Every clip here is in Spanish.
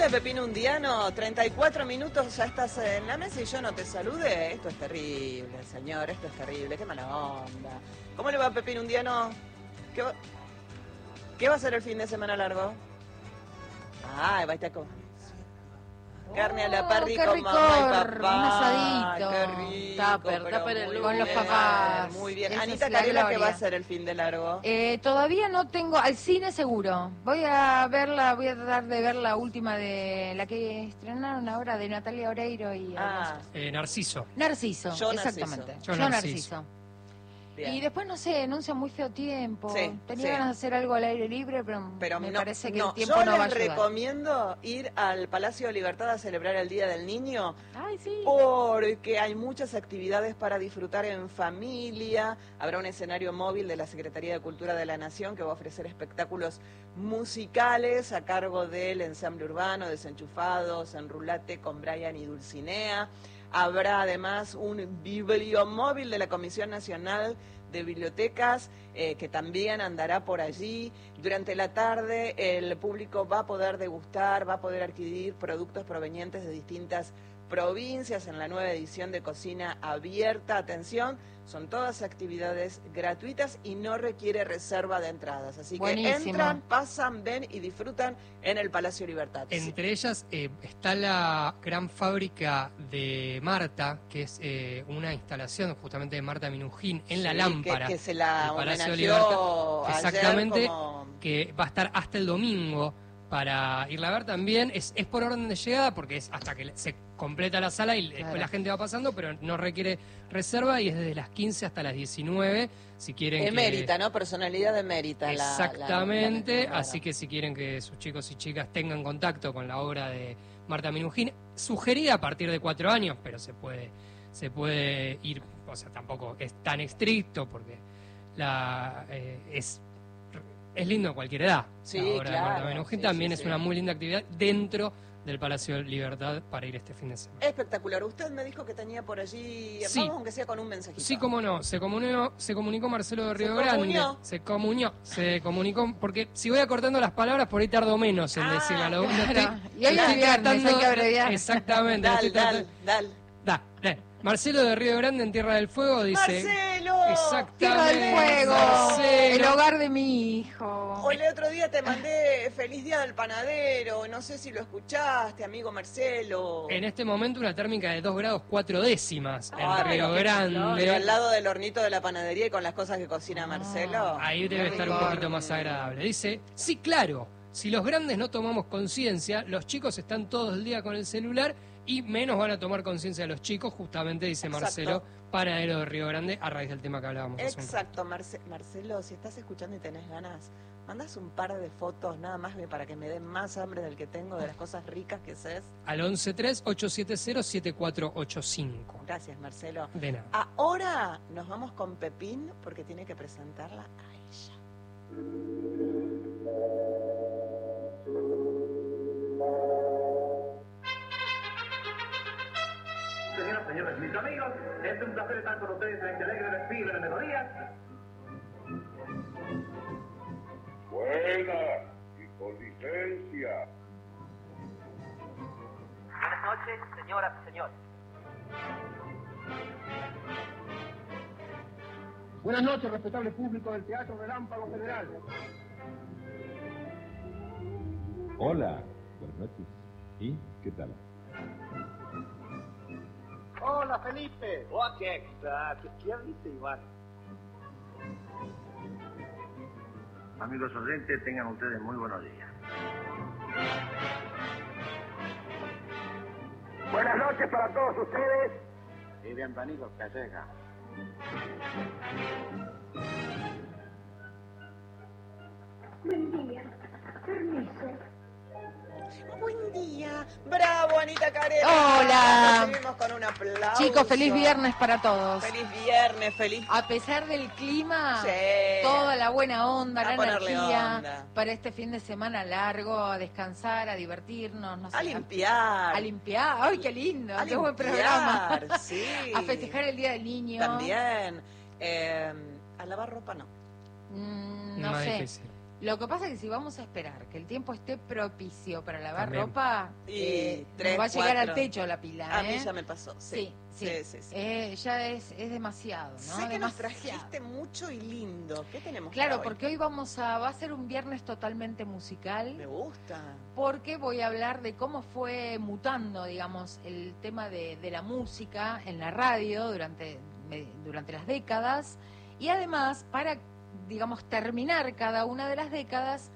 Hola Pepino Undiano, 34 minutos ya estás en la mesa y yo no te saludé. Esto es terrible, señor, esto es terrible, qué mala onda. ¿Cómo le va Pepino Undiano? ¿Qué va a ser el fin de semana largo? Ah, va a estar con... carne a la parrilla con mamá y papá. Un asadito. Qué rico. Tupper con los papás. Muy bien. Esa Anita es la Carela, ¿qué gloria. va a ser el fin de largo? Todavía no tengo, al cine seguro. Voy a tratar de ver la última de la que estrenaron ahora de Natalia Oreiro y Narciso. Narciso, Yo exactamente. Narciso. Yo Narciso. Bien. Y después, no sé, anuncia muy feo tiempo. Sí, Tenía sí. ganas de hacer algo al aire libre, pero me parece que el tiempo yo no va a les ayudar. recomiendo ir al Palacio de Libertad a celebrar el Día del Niño. Ay, sí. Porque hay muchas actividades para disfrutar en familia. Habrá un escenario móvil de la Secretaría de Cultura de la Nación que va a ofrecer espectáculos musicales a cargo del ensamble urbano, Desenchufados, Enrulate con Brian y Dulcinea. Habrá además un bibliomóvil de la Comisión Nacional de Bibliotecas que también andará por allí. Durante la tarde el público va a poder degustar, va a poder adquirir productos provenientes de distintas provincias en la nueva edición de Cocina Abierta. Atención, son todas actividades gratuitas y no requiere reserva de entradas. Así Buenísimo. que entran, pasan, ven y disfrutan en el Palacio Libertad. Entre ellas está la gran fábrica de Marta, que es una instalación justamente de Marta Minujín en La Lámpara. Que se la del Palacio de homenajeó Libertad. ayer Exactamente, como... que va a estar hasta el domingo para irla a ver también. Es por orden de llegada, porque es hasta que se completa la sala y después la gente va pasando, pero no requiere reserva y es desde las 15 hasta las 19, si quieren Emérita, ¿no? Personalidad emérita. Exactamente, así que si quieren que sus chicos y chicas tengan contacto con la obra de Marta Minujín, sugerida a partir de 4 años, pero se puede ir, o sea, tampoco es tan estricto, porque es lindo a cualquier edad. Sí, la obra de Marta claro, Minujín sí, también sí, es sí. una muy linda actividad dentro del Palacio de Libertad para ir este fin de semana. Espectacular. Usted me dijo que tenía por allí, Sí. vamos aunque sea con un mensajito. Sí, cómo no, se comunicó Marcelo de Río comunió. Grande. Se comunicó, porque si voy acortando las palabras, por ahí tardo menos en decirla. Claro. Y hoy es viernes, hay que abreviar. Exactamente. Dale. Marcelo de Río Grande en Tierra del Fuego dice... ¡Marcelo! Exactamente. Tierra del Fuego, Marcelo. el hogar de mi hijo. O el otro día te mandé Feliz Día del Panadero, no sé si lo escuchaste, amigo Marcelo. En este momento una térmica de 2 grados 4 décimas en Ah, Río pero Grande. al lado del hornito de la panadería y con las cosas que cocina Marcelo. Ahí debe estar un poquito más agradable. Dice, sí, claro, si los grandes no tomamos conciencia, los chicos están todo el día con el celular y menos van a tomar conciencia los chicos, justamente dice Exacto. Marcelo, panadero de Río Grande, a raíz del tema que hablábamos hace un rato. Exacto, Marcelo, si estás escuchando y tenés ganas, mandas un par de fotos nada más para que me den más hambre del que tengo de las cosas ricas que sé. Al 1138707485. Gracias, Marcelo. De nada. Ahora nos vamos con Pepín porque tiene que presentarla a ella. Señoras, señores, mis amigos, es un placer estar con ustedes en este alegre respiro de melodías. Buena y con licencia. Buenas noches, señoras y señores. Buenas noches, respetable público del Teatro Relámpago General. Hola, buenas noches. ¿Y qué tal? Hola, Felipe. Oh, ¿qué dice Iván? Amigos oyentes, tengan ustedes muy buenos días. Buenas noches para todos ustedes. Y bienvenidos que llega. Buen día. Permiso. Buen día. Bravo, Anita Carela. Hola. Recibimos con un aplauso. Chicos, feliz viernes para todos. Feliz viernes, feliz. A pesar del clima, Sí. toda la buena onda, A la ponerle energía onda. para este fin de semana largo, a descansar, a divertirnos, no sé, A limpiar. a limpiar. ¡Ay, qué lindo! A ¡Qué buen limpiar, programa! sí. A festejar el Día del Niño. También. A lavar ropa no. No Más sé. difícil. Lo que pasa es que si vamos a esperar que el tiempo esté propicio para lavar También. ropa, Y nos va a llegar 4. al techo la pila. A mí ya me pasó, sí. Sí. Ya es demasiado, ¿no? Sé que nos Demasiado. trajiste mucho y lindo. ¿Qué tenemos Claro, para hoy? porque hoy va a ser un viernes totalmente musical. Me gusta. Porque voy a hablar de cómo fue mutando, digamos, el tema de la música en la radio durante las décadas, y además, para, digamos, terminar cada una de las décadas,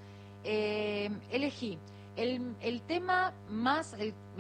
elegí el tema más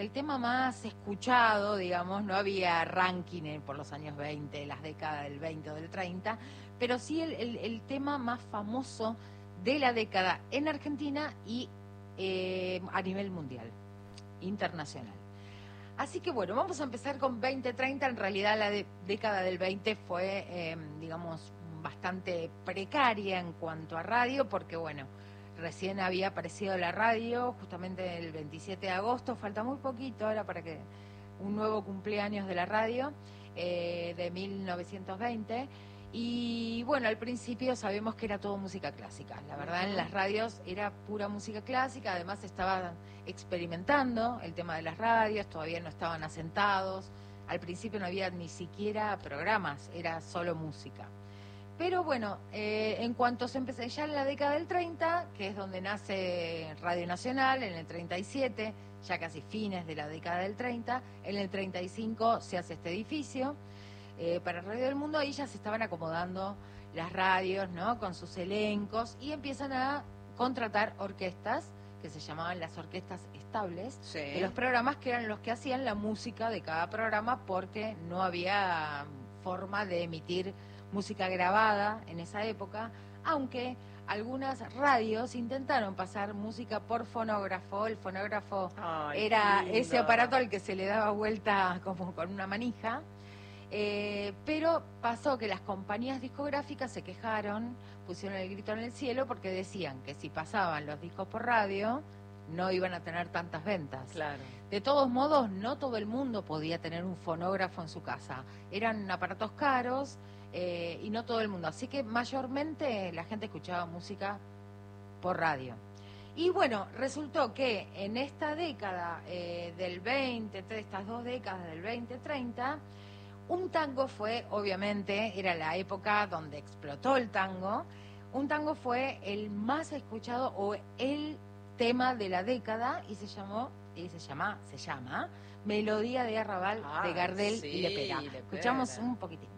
escuchado, digamos. No había ranking por los años 20, las décadas del 20 o del 30, pero sí el tema más famoso de la década en Argentina y a nivel mundial, internacional. Así que bueno, vamos a empezar con 2030. En realidad la década del 20 fue, digamos, bastante precaria en cuanto a radio, porque bueno, recién había aparecido la radio, justamente el 27 de agosto, falta muy poquito ahora para que un nuevo cumpleaños de la radio, de 1920. Y bueno, al principio sabemos que era todo música clásica. La verdad, en las radios era pura música clásica. Además, estaba experimentando el tema de las radios, todavía no estaban asentados. Al principio no había ni siquiera programas, era solo música. Pero bueno, en cuanto se empezó, ya en la década del 30, que es donde nace Radio Nacional, en el 37, ya casi fines de la década del 30, en el 35 se hace este edificio. Para Radio del Mundo, ahí ya se estaban acomodando las radios, ¿no?, con sus elencos, y empiezan a contratar orquestas, que se llamaban las orquestas estables, Sí. de los programas, que eran los que hacían la música de cada programa, porque no había forma de emitir música grabada en esa época, aunque algunas radios intentaron pasar música por fonógrafo. El fonógrafo Ay, era lindo. ese aparato al que se le daba vuelta como con una manija. Pero pasó que las compañías discográficas se quejaron, pusieron el grito en el cielo, porque decían que si pasaban los discos por radio no iban a tener tantas ventas. Claro. De todos modos, no todo el mundo podía tener un fonógrafo en su casa. Eran aparatos caros, y no todo el mundo. Así que mayormente la gente escuchaba música por radio. Y bueno, resultó que en esta década del 20, estas dos décadas del 20-30, un tango fue, obviamente, era la época donde explotó el tango. Un tango fue el más escuchado, o el tema de la década, y se llama Melodía de Arrabal, de Ay, Gardel sí, y Lepera. Lepera. Escuchamos un poquitín.